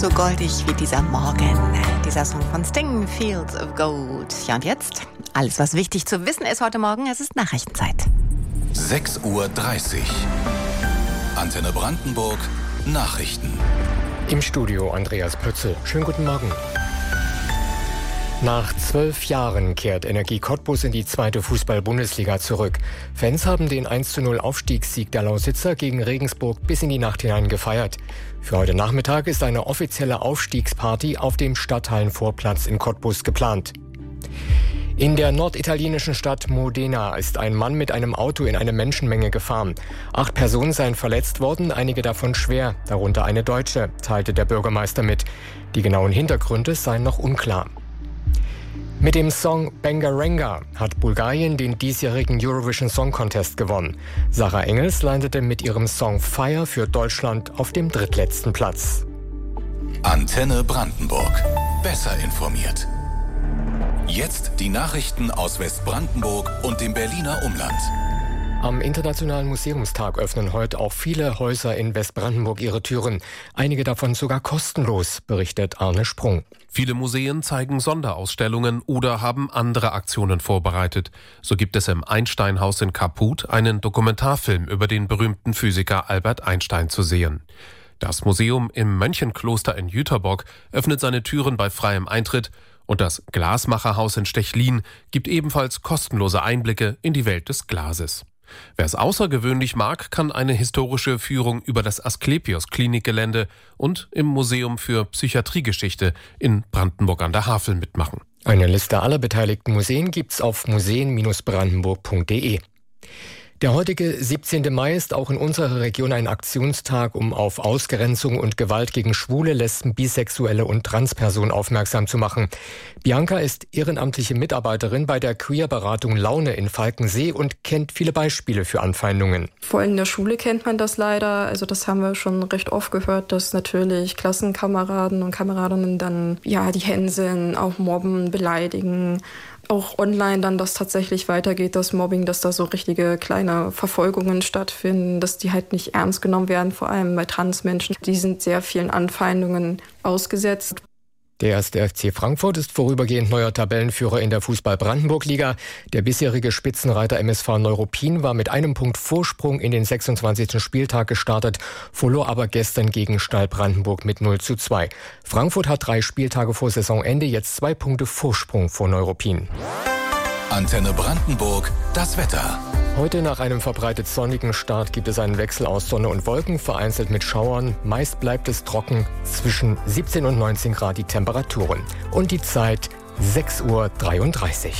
So goldig wie dieser Morgen. Dieser Song von Sting, Fields of Gold. Ja, und jetzt? Alles, was wichtig zu wissen ist heute Morgen, es ist Nachrichtenzeit. 6:30 Uhr. Antenne Brandenburg, Nachrichten. Im Studio Andreas Pötzl. Schönen guten Morgen. Nach 12 Jahren kehrt Energie Cottbus in die 2. Fußball-Bundesliga zurück. Fans haben den 1:0 Aufstiegssieg der Lausitzer gegen Regensburg bis in die Nacht hinein gefeiert. Für heute Nachmittag ist eine offizielle Aufstiegsparty auf dem Stadthallenvorplatz in Cottbus geplant. In der norditalienischen Stadt Modena ist ein Mann mit einem Auto in eine Menschenmenge gefahren. 8 Personen seien verletzt worden, einige davon schwer, darunter eine Deutsche, teilte der Bürgermeister mit. Die genauen Hintergründe seien noch unklar. Mit dem Song Bangaranga hat Bulgarien den diesjährigen Eurovision Song Contest gewonnen. Sarah Engels landete mit ihrem Song Fire für Deutschland auf dem drittletzten Platz. Antenne Brandenburg. Besser informiert. Jetzt die Nachrichten aus Westbrandenburg und dem Berliner Umland. Am Internationalen Museumstag öffnen heute auch viele Häuser in Westbrandenburg ihre Türen. Einige davon sogar kostenlos, berichtet Arne Sprung. Viele Museen zeigen Sonderausstellungen oder haben andere Aktionen vorbereitet. So gibt es im Einstein-Haus in Kaput einen Dokumentarfilm über den berühmten Physiker Albert Einstein zu sehen. Das Museum im Mönchenkloster in Jüterbock öffnet seine Türen bei freiem Eintritt und das Glasmacherhaus in Stechlin gibt ebenfalls kostenlose Einblicke in die Welt des Glases. Wer es außergewöhnlich mag, kann eine historische Führung über das Asklepios-Klinikgelände und im Museum für Psychiatriegeschichte in Brandenburg an der Havel mitmachen. Eine Liste aller beteiligten Museen gibt's auf museen-brandenburg.de. Der heutige 17. Mai ist auch in unserer Region ein Aktionstag, um auf Ausgrenzung und Gewalt gegen Schwule, Lesben, Bisexuelle und Transpersonen aufmerksam zu machen. Bianca ist ehrenamtliche Mitarbeiterin bei der Queer-Beratung Laune in Falkensee und kennt viele Beispiele für Anfeindungen. Vor allem in der Schule kennt man das leider. Also das haben wir schon recht oft gehört, dass natürlich Klassenkameraden und Kameradinnen dann die hänseln, auch mobben, beleidigen. Auch online dann das tatsächlich weitergeht, das Mobbing, dass da so richtige kleine Verfolgungen stattfinden, dass die halt nicht ernst genommen werden, vor allem bei Transmenschen. Die sind sehr vielen Anfeindungen ausgesetzt. Der 1. FC Frankfurt ist vorübergehend neuer Tabellenführer in der Fußball-Brandenburg-Liga. Der bisherige Spitzenreiter MSV Neuruppin war mit einem Punkt Vorsprung in den 26. Spieltag gestartet, verlor aber gestern gegen Stahl Brandenburg mit 0:2. Frankfurt hat 3 Spieltage vor Saisonende jetzt 2 Punkte Vorsprung vor Neuruppin. Antenne Brandenburg, das Wetter. Heute nach einem verbreitet sonnigen Start gibt es einen Wechsel aus Sonne und Wolken, vereinzelt mit Schauern. Meist bleibt es trocken, zwischen 17 und 19 Grad die Temperaturen. Und die Zeit 6:33 Uhr.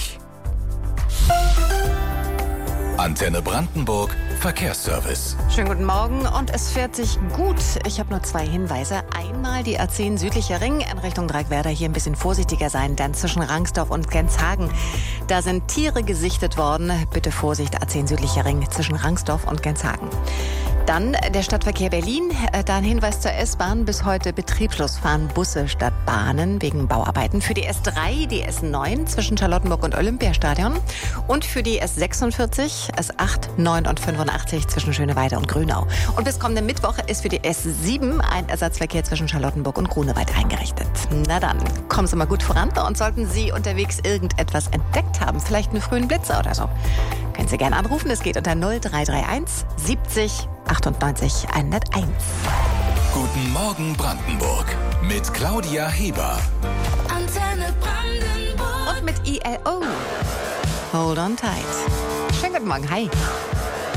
Antenne Brandenburg, Verkehrsservice. Schönen guten Morgen und es fährt sich gut. Ich habe nur 2 Hinweise. Einmal die A10 südlicher Ring in Richtung Dreieckwerder. Hier ein bisschen vorsichtiger sein, denn zwischen Rangsdorf und Genshagen. Da sind Tiere gesichtet worden. Bitte Vorsicht, A10 südlicher Ring zwischen Rangsdorf und Genshagen. Dann der Stadtverkehr Berlin. Da ein Hinweis zur S-Bahn. Bis heute betriebslos fahren Busse statt Bahnen wegen Bauarbeiten. Für die S3, die S9 zwischen Charlottenburg und Olympiastadion. Und für die S46, S8, 9 und 85 zwischen Schöneweide und Grünau. Und bis kommenden Mittwoch ist für die S7 ein Ersatzverkehr zwischen Charlottenburg und Grunewald eingerichtet. Na dann, kommen Sie mal gut voran. Und sollten Sie unterwegs irgendetwas entdeckt haben, vielleicht einen frühen Blitzer oder so, können Sie gerne anrufen. Es geht unter 0331 70 98 101. Guten Morgen Brandenburg mit Claudia Heber. Antenne Brandenburg. Und mit ILO. Hold on tight. Schönen guten Morgen. Hi.